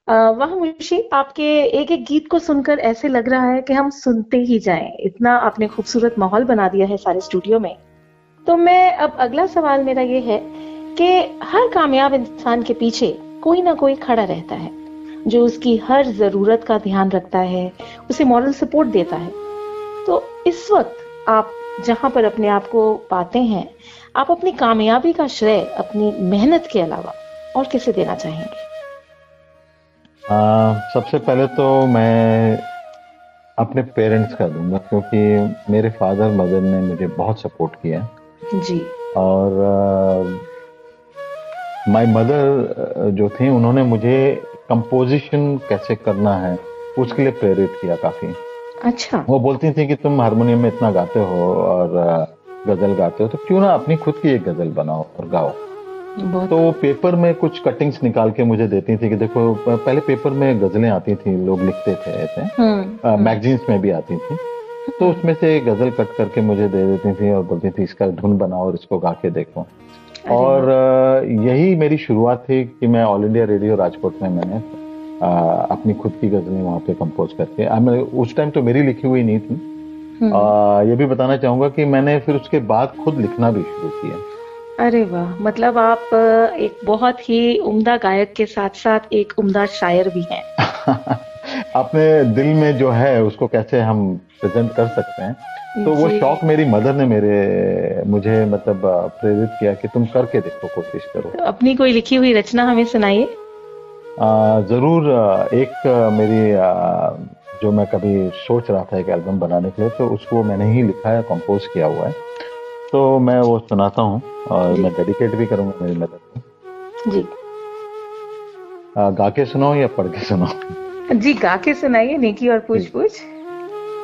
वहाँ मुंशी आपके एक एक गीत को सुनकर ऐसे लग रहा है कि हम सुनते ही जाएं। इतना आपने खूबसूरत माहौल बना दिया है सारे स्टूडियो में। तो मैं अब अगला सवाल मेरा ये है कि हर कामयाब इंसान के पीछे कोई ना कोई खड़ा रहता है जो उसकी हर जरूरत का ध्यान रखता है, उसे मॉरल सपोर्ट देता है। तो इस वक्त आप जहां पर अपने आप को पाते हैं, आप अपनी कामयाबी का श्रेय अपनी मेहनत के अलावा और किसे देना चाहेंगे? सबसे पहले तो मैं अपने पेरेंट्स का दूंगा, क्योंकि मेरे फादर मदर ने मुझे बहुत सपोर्ट किया है। जी। और माय मदर जो थी, उन्होंने मुझे कंपोजिशन कैसे करना है उसके लिए प्रेरित किया काफी। अच्छा। वो बोलती थी कि तुम हारमोनियम में इतना गाते हो और गजल गाते हो, तो क्यों ना अपनी खुद की एक गजल बनाओ और गाओ। बहुत तो खूब। पेपर में कुछ कटिंग्स निकाल के मुझे देती थी कि देखो, पहले पेपर में गजलें आती थी, लोग लिखते थे ऐसे, हम्म। मैगजीन्स में भी आती थी। तो उसमें से एक गजल कट करके मुझे दे देती थी और बोलती थी इसका धुन बनाओ और इसको गा के देखो। अरे और वाह। यही मेरी शुरुआत थी कि मैं ऑल इंडिया रेडियो राजकोट में मैंने अपनी खुद की गजलें वहाँ पे कंपोज करके, उस टाइम तो मेरी लिखी हुई नहीं थी। हम्म। ये भी बताना चाहूंगा कि मैंने फिर उसके बाद खुद लिखना भी शुरू किया। अरे वाह, मतलब आप एक बहुत ही उम्दा गायक के साथ साथ एक उम्दा शायर भी हैं। अपने दिल में जो है उसको कैसे हम प्रेजेंट कर सकते हैं, तो वो जी। शौक मेरी मदर ने मुझे मतलब प्रेरित किया कि तुम करके देखो, कोशिश करो। तो अपनी कोई लिखी हुई रचना हमें सुनाइए। जरूर। एक मेरी जो मैं कभी सोच रहा था एक एल्बम बनाने के लिए, तो उसको मैंने ही लिखा है, कंपोज किया हुआ है। तो मैं वो सुनाता हूँ और जी। मैं डेडिकेट भी करूंगा मेरी मदर को। जी। गा के सुनाओ या पढ़ के सुनाओ? जी, गा के सुनाइए, नेकी और पूछ ठीक। पूछ।